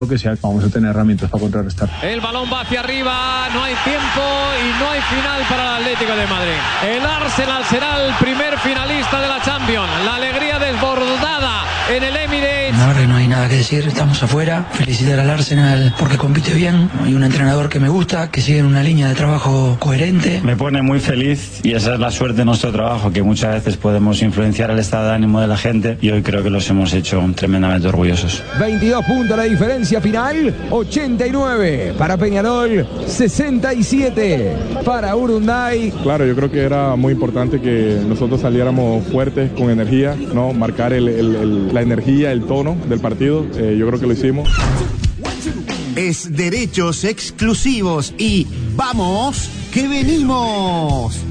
que sea, vamos a tener herramientas para contrarrestar. El balón va hacia arriba, no hay tiempo y no hay final para el Atlético de Madrid. El Arsenal será el primer finalista de la Champions. La alegría desbordada en el Emirates. La verdad que no hay nada que decir, estamos afuera. Felicitar al Arsenal porque compite bien. Hay un entrenador que me gusta, que sigue en una línea de trabajo coherente. Me pone muy feliz y esa es la suerte de nuestro trabajo, que muchas veces podemos influenciar el estado de ánimo de la gente y hoy creo que los hemos hecho tremendamente orgullosos. 22 puntos la diferencia final, 89 para Peñarol, 67 para Urunday. Claro, yo creo que era muy importante que nosotros saliéramos fuertes, con energía, ¿no? Marcar la energía, el tono del partido, yo creo que lo hicimos. Es derechos exclusivos y ¡vamos que venimos!